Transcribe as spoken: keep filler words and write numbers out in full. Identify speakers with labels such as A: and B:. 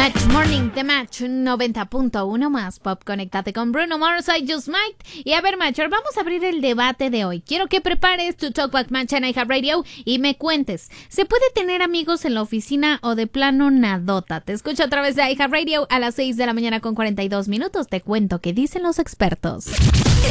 A: Match Morning, The Match noventa punto uno más pop. Conéctate con Bruno Mars, I Just Might. Y a ver, Matcher, vamos a abrir el debate de hoy. Quiero que prepares tu Talkback Match en iHeartRadio y me cuentes, ¿se puede tener amigos en la oficina o de plano nadota? Te escucho a través de iHeartRadio a las seis de la mañana con cuarenta y dos minutos. Te cuento qué dicen los expertos.